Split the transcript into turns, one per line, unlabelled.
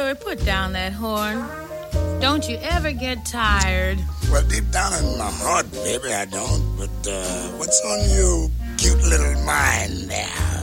Louie, put down that horn. Don't you ever get tired?
Well, deep down in my heart, baby, I don't. But what's on your cute little mind there?